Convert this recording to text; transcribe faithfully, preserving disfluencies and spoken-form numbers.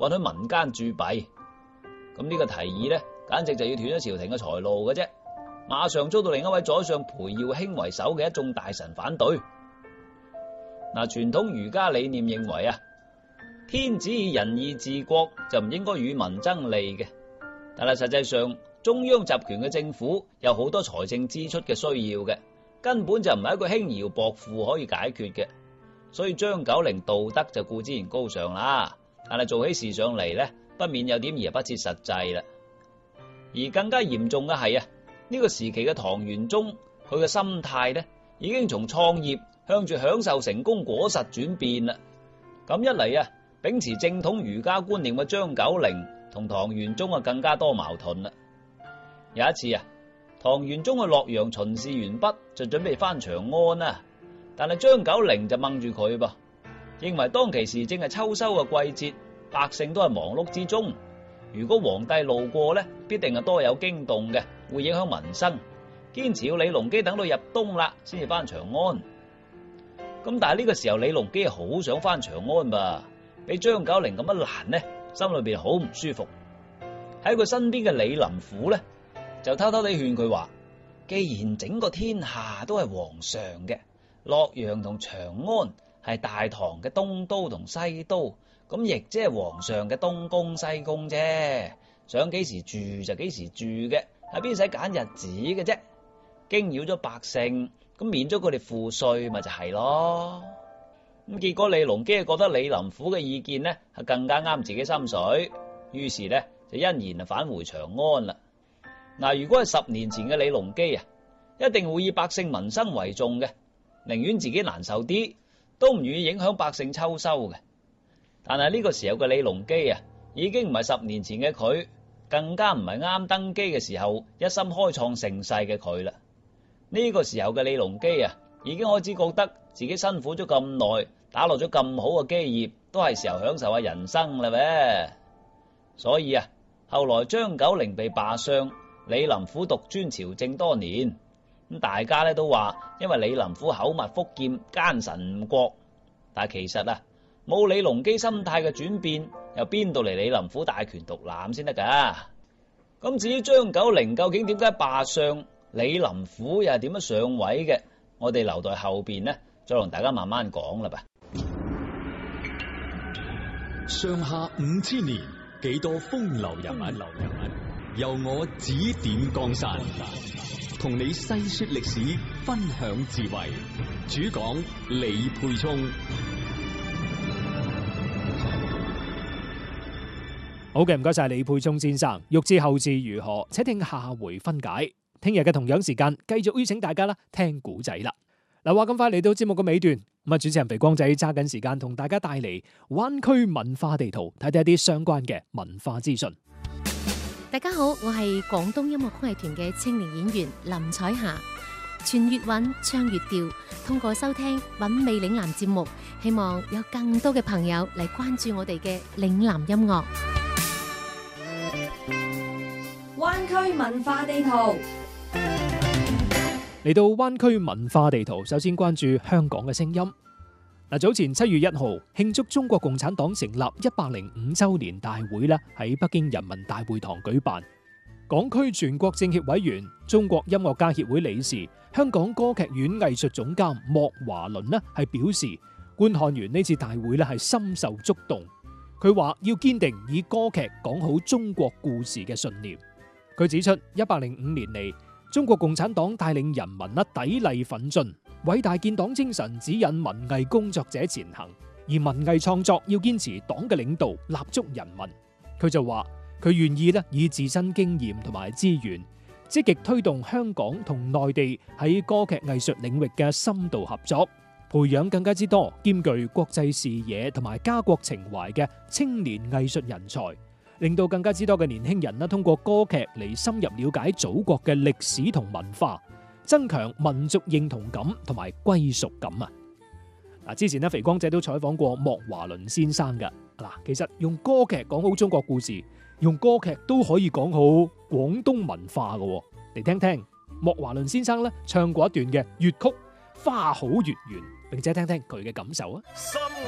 趕去民間鑄幣。咁呢個提議呢，簡直就要斷咗朝廷嘅財路嘅啫。馬上遭到另一位宰相裴耀興為首嘅一眾大臣反對。嗱，傳統儒家理念認為啊，天子以仁義治國就唔應該與民爭利嘅。但係實際上，中央集權嘅政府有好多財政支出嘅需要嘅，根本就唔係一個輕徭薄賦可以解決嘅。所以張九齡道德就固之然高尚啦，但係做起事上嚟呢，不免有點而不切實際啦。而更加嚴重嘅係啊，呢個時期嘅唐玄宗，佢嘅心態呢，已經從創業向住享受成功果實轉變啦。咁一嚟啊，秉持正統儒家觀念嘅張九齡同唐玄宗啊更加多矛盾啦。有一次啊，唐玄宗去洛陽巡視完畢，就準備翻長安啦。但係張九齡就掹住佢噃，認為當其時正係秋收嘅季節，百姓都係忙碌之中。如果皇帝路過呢，必定係多有驚動嘅，會影響民生。堅持要李隆基等到入冬啦，先至翻長安。咁但係呢個時候，李隆基好想翻長安噃，俾張九齡咁一攔呢，心裏邊好唔舒服。喺佢身邊嘅李林甫呢，就偷偷地勸佢話：既然整個天下都係皇上嘅，洛陽同長安係大唐嘅東都同西都，咁亦即係皇上嘅東宮西宮啫。想幾時住就幾時住嘅，係邊使揀日子嘅啫？驚擾咗百姓，咁免咗佢哋賦稅，咪就係咯。咁結果李隆基覺得李林甫嘅意見呢係更加啱自己心水，於是呢就欣然啊返回長安啦。嗱，如果係十年前嘅李隆基啊，一定會以百姓民生為重嘅。寧願自己難受啲，都唔願意影響百姓秋收嘅。但係呢個時候嘅李隆基啊，已經唔係十年前嘅佢，更加唔係啱登基嘅時候一心開創盛世嘅佢啦。呢個時候嘅李隆基啊，已經開始覺得自己辛苦咗咁耐，打落咗咁好嘅基業，都係時候享受下人生啦咩？所以啊，後來張九齡被罷相，李林甫獨尊朝政多年。咁大家咧都話，因為李林甫口蜜腹劍，奸臣誤國。但係其實啊，冇李隆基心態嘅轉變，又邊度嚟李林甫大權獨攬先得噶？咁至於張九齡究竟點解罷相，李林甫又係點樣上位嘅？我哋留待後邊呢，再同大家慢慢講啦吧。 上下五千年，幾多風流人物，流人物由我指點江山。同你細說歷史，分享智慧。主講李沛聰。 好嘅，唔該晒李沛聰先生。欲知後事如何，且聽下回分解。聽日嘅同樣時間，繼續邀請大家啦聽古仔啦。嗱，話咁快嚟到節目嘅尾段，咁啊，主持人肥光仔揸緊時間同大家帶嚟灣區文化地圖，睇睇一啲相關嘅文化資訊。 大家好，我係廣東音樂曲藝團嘅青年演員林彩霞。傳粵韻，唱粵調，通過收聽韻味嶺南節目，希望有更多嘅朋友嚟關注我哋嘅嶺南音樂。 灣區文化地圖， 嚟到灣區文化地圖，首先關注香港嘅聲音。嗱，早前七月一號慶祝中國共產黨成立一百零五週年大會啦，喺北京人民大會堂舉辦。港區全國政協委員、中國音樂家協會理事、香港歌劇院藝術總監莫華倫呢係表示，觀看完呢次大會呢係深受觸動。佢話要堅定以歌劇講好中國故事嘅信念。佢指出，一百零五年嚟，中國共產黨帶領人民呢砥礪奮進，偉大建黨精神指引文藝工作者前行，而文藝創作要堅持黨嘅領導，立足人民。佢就話佢願意咧以自身經驗同埋資源，積極推動香港同內地喺歌劇藝術領域嘅深度合作，培養更加之多兼具國際視野同埋家國情懷嘅青年藝術人才，令到更加之多嘅年輕人啦通過歌劇嚟深入了解祖國嘅歷史同文化，增強民族認同感同埋歸屬感啊！嗱，之前咧肥光仔都採訪過莫華倫先生噶。嗱，其實用歌劇講好中國故事，用歌劇都可以講好廣東文化噶。嚟聽聽莫華倫先生咧唱過一段嘅粵曲《花好月圓》，並且聽聽佢嘅感受啊！